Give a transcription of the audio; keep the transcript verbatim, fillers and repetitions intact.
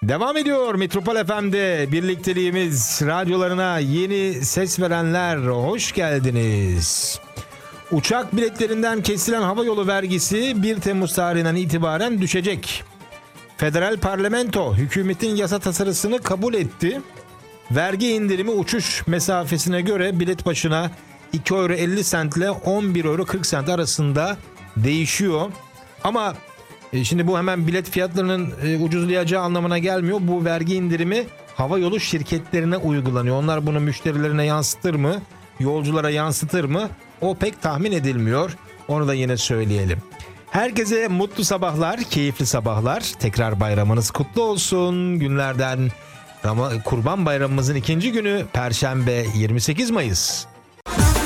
Devam ediyor Metropol F M'de birlikteliğimiz. Radyolarına yeni ses verenler hoş geldiniz. Uçak biletlerinden kesilen havayolu vergisi bir Temmuz tarihinden itibaren düşecek. Federal Parlamento hükümetin yasa tasarısını kabul etti. Vergi indirimi uçuş mesafesine göre bilet başına iki euro elli sent ile on bir euro kırk sent arasında değişiyor. Ama şimdi bu hemen bilet fiyatlarının ucuzlayacağı anlamına gelmiyor. Bu vergi indirimi havayolu şirketlerine uygulanıyor. Onlar bunu müşterilerine yansıtır mı? Yolculara yansıtır mı? O pek tahmin edilmiyor. Onu da yine söyleyelim. Herkese mutlu sabahlar, keyifli sabahlar. Tekrar bayramınız kutlu olsun. Günlerden Kurban Bayramımızın ikinci günü Perşembe yirmi sekiz Mayıs.